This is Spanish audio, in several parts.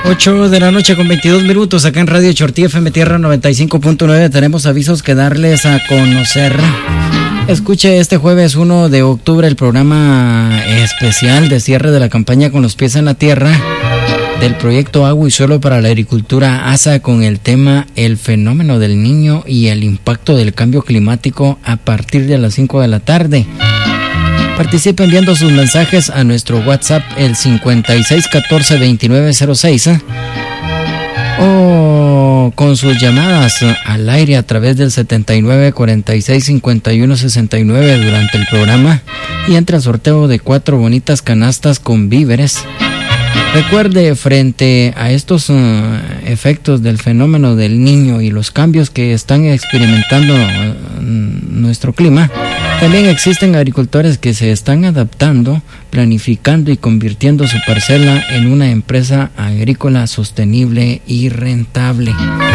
8 de la noche con 22 minutos acá en Radio Chortí FM Tierra 95.9. Tenemos avisos que darles a conocer. Escuche este jueves 1 de octubre el programa especial de cierre de la campaña Con los pies en la tierra del proyecto Agua y Suelo para la Agricultura ASA, con el tema El fenómeno del niño y el impacto del cambio climático, a partir de las 5 de la tarde. Participe enviando sus mensajes a nuestro WhatsApp, el 5614-2906, o con sus llamadas al aire a través del 7946-5169 durante el programa, y entra al sorteo de 4 bonitas canastas con víveres. Recuerde, frente a estos efectos del fenómeno del niño y los cambios que están experimentando nuestro clima, también existen agricultores que se están adaptando, planificando y convirtiendo su parcela en una empresa agrícola sostenible y rentable.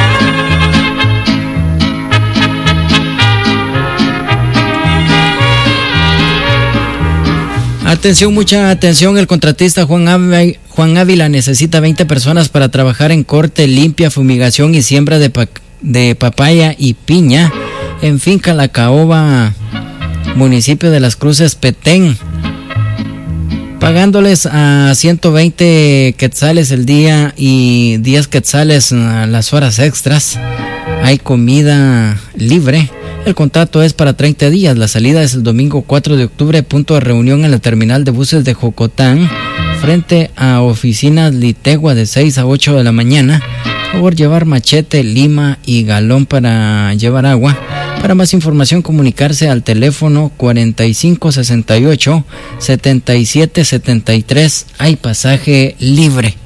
Atención, mucha atención, el contratista Juan Ávila necesita 20 personas para trabajar en corte, limpia, fumigación y siembra de papaya y piña en Finca La Caoba, municipio de Las Cruces, Petén, pagándoles a 120 quetzales el día y 10 quetzales a las horas extras. Hay comida libre. El contrato es para 30 días. La salida es el domingo 4 de octubre, punto de reunión en la terminal de buses de Jocotán, frente a oficinas Litegua, de 6 a 8 de la mañana. Por favor, llevar machete, lima y galón para llevar agua. Para más información, comunicarse al teléfono 4568-7773. Hay pasaje libre.